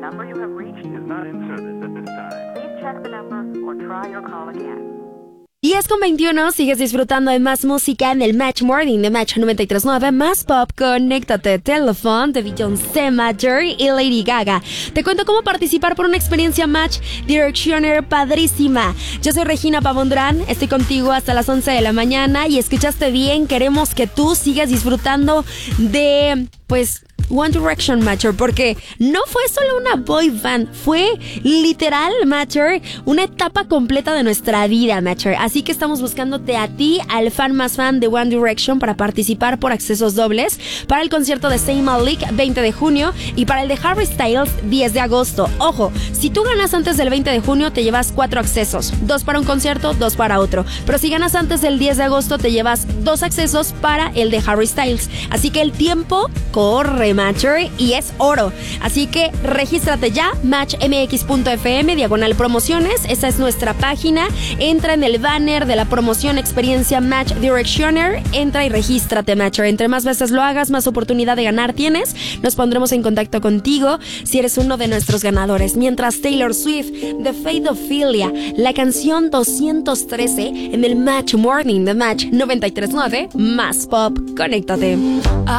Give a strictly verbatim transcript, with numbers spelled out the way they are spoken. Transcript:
number you have reached is not in service at this time. Please check the number or try your call again. diez con veintiuno, sigues disfrutando de más música en el Match Morning de Match noventa y tres punto nueve, más pop, conéctate, Telephone de Beyoncé, Major y Lady Gaga. Te cuento cómo participar por una experiencia Match Directioner padrísima. Yo soy Regina Pavón-Durán, estoy contigo hasta las once de la mañana y escuchaste bien, queremos que tú sigas disfrutando de, pues, One Direction, Matcher, porque no fue solo una boy band, fue literal, Matcher, una etapa completa de nuestra vida, Matcher. Así que estamos buscándote a ti, al fan más fan de One Direction, para participar por accesos dobles para el concierto de Zayn Malik veinte de junio y para el de Harry Styles diez de agosto. Ojo, si tú ganas antes del veinte de junio te llevas cuatro accesos, dos para un concierto, dos para otro. Pero si ganas antes del diez de agosto te llevas dos accesos para el de Harry Styles. Así que el tiempo corre, Matcher, y es oro. Así que regístrate ya, match m x punto f m diagonal promociones. Esa es nuestra página. Entra en el banner de la promoción Experiencia Match Directioner. Entra y regístrate, Matcher. Entre más veces lo hagas, más oportunidad de ganar tienes. Nos pondremos en contacto contigo si eres uno de nuestros ganadores. Mientras Taylor Swift, The Fate of Philia, la canción doscientos trece en el Match Morning de Match noventa y tres punto nueve, más pop, conéctate.